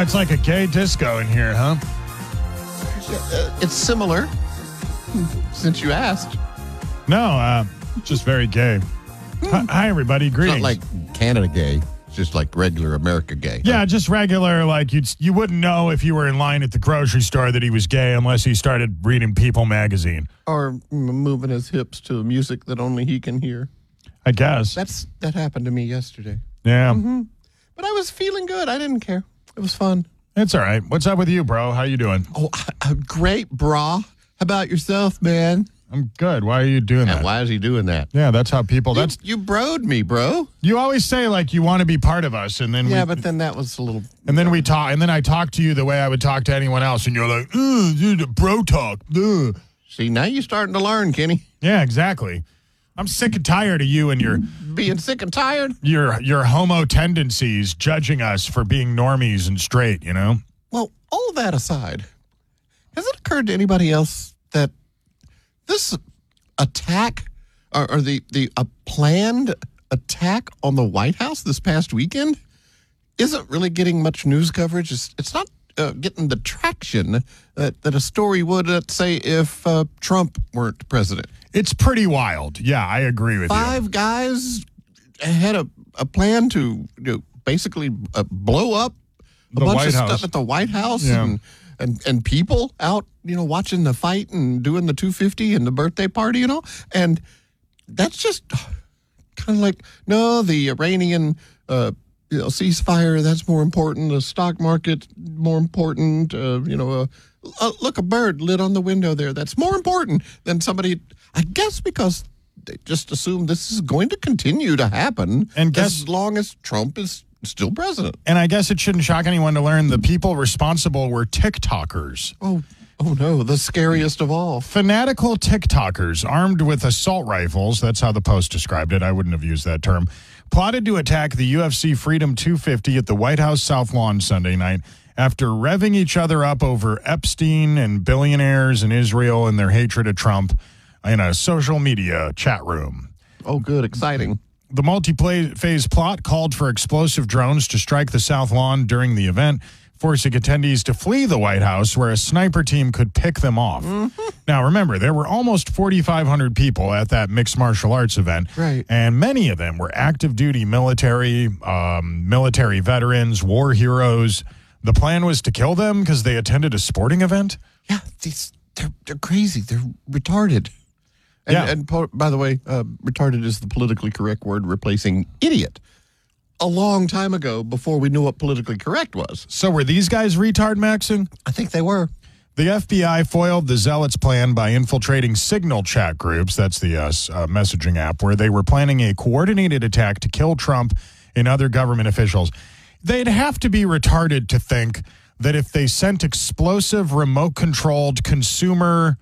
it's like a gay disco in here, huh? It's similar, since you asked. No, just very gay. Hi, everybody. It's Greetings. not like Canada gay. It's just like regular America gay. Yeah, just regular, like you wouldn't know if you were in line at the grocery store that he was gay unless he started reading People magazine. Or moving his hips to music that only he can hear. I guess. That happened to me yesterday. Yeah. But I was feeling good. I didn't care. It was fun. It's all right. What's up with you, bro? How you doing? Oh, great, brah. How about yourself, man? I'm good. Why are you doing that? And why is he doing that? Yeah, that's how people. You broed me, bro. You always say like you want to be part of us, and then but then that was a little. And then we talk, and then I talk to you the way I would talk to anyone else, and you're like, dude, bro talk. Ugh. See, now you're starting to learn, Kenny. Yeah, exactly. I'm sick and tired of you and your Being sick and tired. your homo tendencies judging us for being normies and straight. You know. Well, all of that aside, has it occurred to anybody else that this attack or the planned attack on the White House this past weekend isn't really getting much news coverage? It's not getting the traction that a story would, let's say, if Trump weren't president. It's pretty wild. Yeah, I agree with you. 5 guys had a plan to basically blow up a bunch White of House. stuff at the White House Yeah. and people out, watching the fight and doing the 250 and the birthday party, and that's just kind of like, no, the Iranian ceasefire, that's more important. The stock market, more important. Look, a bird lit on the window there. That's more important than somebody, I guess, because they just assume this is going to continue to happen as long as Trump is still president. And I guess it shouldn't shock anyone to learn the people responsible were TikTokers. Oh no, the scariest of all. Fanatical TikTokers armed with assault rifles, that's how the Post described it, I wouldn't have used that term, plotted to attack the UFC Freedom 250 at the White House South Lawn Sunday night after revving each other up over Epstein and billionaires in Israel and their hatred of Trump in a social media chat room. Oh, good, exciting. The multi-phase plot called for explosive drones to strike the South Lawn during the event, forcing attendees to flee the White House where a sniper team could pick them off. Now, remember, there were almost 4,500 people at that mixed martial arts event, right? And many of them were active duty military, military veterans, war heroes. The plan was to kill them because they attended a sporting event? Yeah, they're crazy. They're retarded. And by the way, retarded is the politically correct word replacing idiot. A long time ago, before we knew what politically correct was. So were these guys retard maxing? I think they were. The FBI foiled the Zealots' plan by infiltrating Signal chat groups, that's the messaging app, where they were planning a coordinated attack to kill Trump and other government officials. They'd have to be retarded to think that if they sent explosive, remote-controlled consumer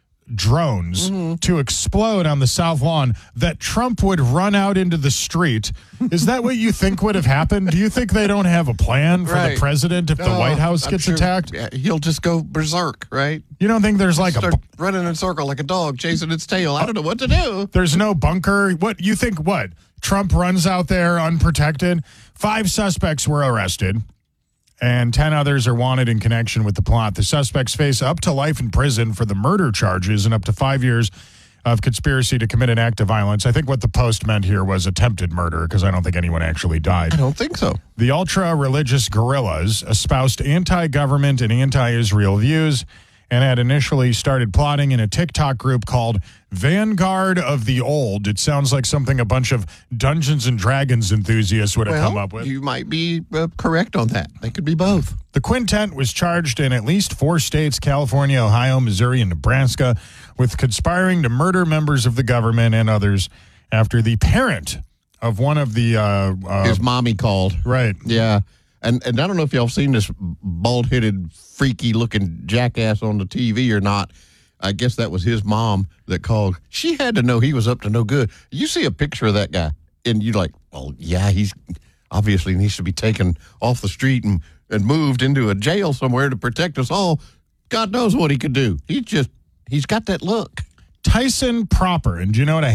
drones to explode on the South Lawn, that Trump would run out into the street. Is that what you think would have happened? Do you think they don't have a plan for the president if the White House gets attacked? Yeah, he'll just go berserk, right? You don't think there's like start running in a circle like a dog chasing its tail. I don't know what to do. There's no bunker. What you think? What Trump runs out there unprotected? 5 suspects were arrested, and 10 others are wanted in connection with the plot. The suspects face up to life in prison for the murder charges and up to 5 years of conspiracy to commit an act of violence. I think what the Post meant here was attempted murder, because I don't think anyone actually died. I don't think so. The ultra-religious guerrillas espoused anti-government and anti-Israel views and had initially started plotting in a TikTok group called Vanguard of the Old. It sounds like something a bunch of Dungeons and Dragons enthusiasts would have come up with. You might be correct on that. They could be both. The quintet was charged in at least 4 states, California, Ohio, Missouri, and Nebraska, with conspiring to murder members of the government and others after the parent of one of the... his mommy called. Right. Yeah. And I don't know if y'all have seen this bald-headed, freaky-looking jackass on the TV or not. I guess that was his mom that called. She had to know he was up to no good. You see a picture of that guy, and you're like, well, yeah, he's obviously needs to be taken off the street and moved into a jail somewhere to protect us all. God knows what he could do. He's got that look. Tyson Proper, and do you know what I